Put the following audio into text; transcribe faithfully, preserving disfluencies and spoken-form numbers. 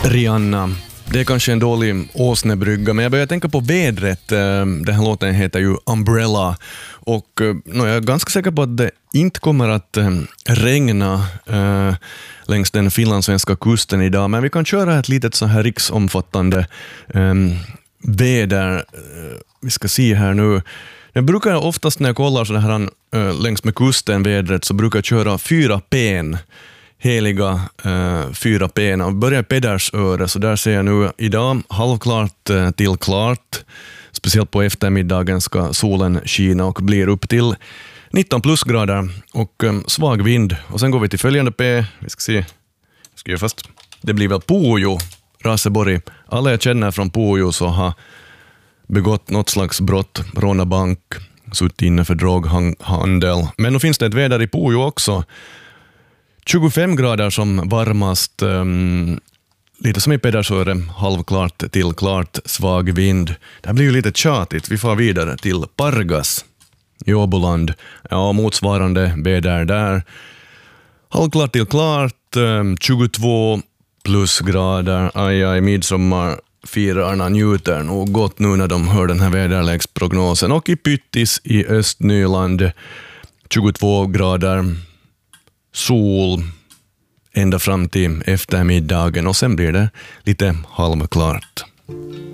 Rihanna. Det är kanske en dålig åsnebrygga, men jag börjar tänka på vädret. Den här låten heter ju Umbrella. Och no, jag är ganska säker på att det inte kommer att regna eh, längs den finlandssvenska kusten idag. Men vi kan köra ett litet så här riksomfattande eh, väder. Eh, vi ska se här nu. Jag brukar oftast när jag kollar så här äh, längs med kusten vädret så brukar jag köra fyra pen, heliga äh, fyra pen. Och börjar Pedersöre, så där ser jag nu idag halvklart äh, till klart. Speciellt på eftermiddagen ska solen skina och blir upp till nitton plusgrader och äh, svag vind. Och sen går vi till följande P. Vi ska se, ska jag fast. Det blir väl Pujo, Raseborg. Alla jag känner från Pujo så har begått något slags brott, råna bank, suttit inne för droghandel. Men nu finns det ett väder i Pujo också. tjugofem grader som varmast, um, lite som i Pedersöre, halvklart till klart, svag vind. Det här blir ju lite tjatigt. Vi får vidare till Pargas i Åboland. Ja, motsvarande väder där. Halvklart till klart, um, tjugotvå plusgrader. Aj, aj, midsommar. Firarna njuter nog gott nu när de hör den här väderleksprognosen. Och i Pyttis i Östnyland tjugotvå grader, sol ända fram till eftermiddagen och sen blir det lite halvklart.